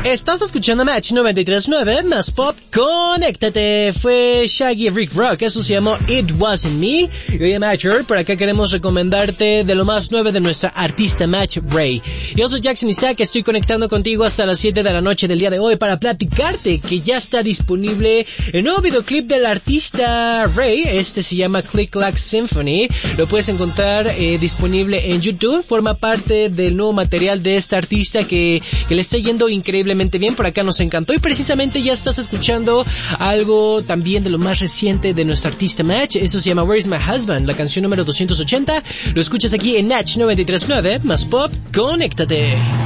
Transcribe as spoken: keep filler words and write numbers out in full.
Estás escuchando Match noventa y tres punto nueve, más pop, conéctate. Fue Shaggy Rick Rock, eso se llamó It Wasn't Me. Y oye, Matcher, por acá queremos recomendarte de lo más nuevo de nuestra artista Match Ray. Yo soy Jackson Isaac, estoy conectando contigo hasta las siete de la noche del día de hoy para platicarte que ya está disponible el nuevo videoclip del artista Ray. Este se llama Click Clack Symphony. Lo puedes encontrar eh, disponible en YouTube. Forma parte del nuevo material de esta artista que, que le está yendo increíblemente bien. Por acá nos encantó y precisamente ya estás escuchando algo también de lo más reciente de nuestra artista Match. Eso se llama Where's My Husband, la canción número doscientos ochenta. Lo escuchas aquí en Match noventa y tres punto nueve, más pop, conéctate.